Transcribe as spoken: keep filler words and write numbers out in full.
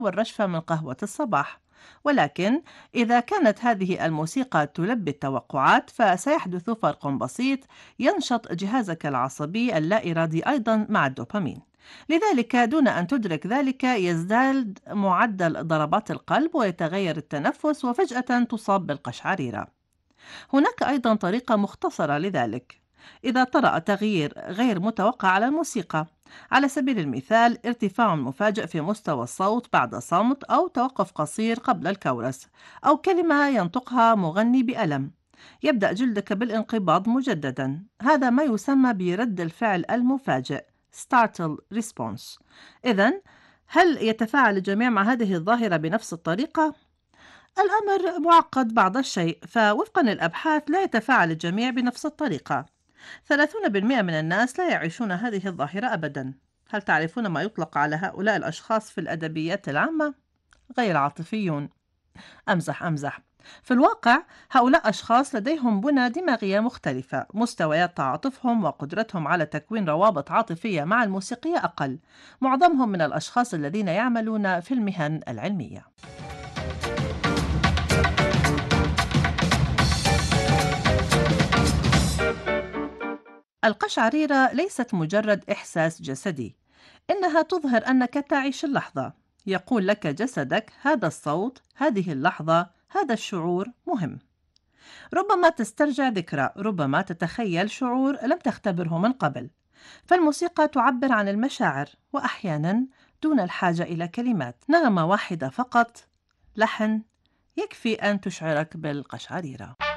والرشفة من قهوة الصباح. ولكن إذا كانت هذه الموسيقى تلبي التوقعات فسيحدث فرق بسيط، ينشط جهازك العصبي اللا إرادي أيضا مع الدوبامين. لذلك دون أن تدرك ذلك يزداد معدل ضربات القلب ويتغير التنفس وفجأة تصاب بالقشعريرة. هناك أيضا طريقة مختصرة لذلك. إذا طرأ تغيير غير متوقع على الموسيقى، على سبيل المثال ارتفاع مفاجئ في مستوى الصوت بعد صمت أو توقف قصير قبل الكورس، أو كلمة ينطقها مغني بألم، يبدأ جلدك بالانقباض مجددا. هذا ما يسمى برد الفعل المفاجئ startle response. إذن هل يتفاعل الجميع مع هذه الظاهرة بنفس الطريقة؟ الأمر معقد بعض الشيء، فوفقا للأبحاث لا يتفاعل الجميع بنفس الطريقة. ثلاثون بالمئة من الناس لا يعيشون هذه الظاهرة أبدا. هل تعرفون ما يطلق على هؤلاء الأشخاص في الأدبيات العامة؟ غير عاطفيون. أمزح أمزح. في الواقع هؤلاء أشخاص لديهم بنى دماغية مختلفة، مستويات تعاطفهم وقدرتهم على تكوين روابط عاطفية مع الموسيقى أقل. معظمهم من الأشخاص الذين يعملون في المهن العلمية. القشعريرة ليست مجرد إحساس جسدي، إنها تظهر أنك تعيش اللحظة. يقول لك جسدك هذا الصوت، هذه اللحظة، هذا الشعور مهم. ربما تسترجع ذكرى، ربما تتخيل شعور لم تختبره من قبل. فالموسيقى تعبر عن المشاعر، وأحيانا دون الحاجة إلى كلمات. نغمة واحدة فقط، لحن، يكفي أن تشعرك بالقشعريرة.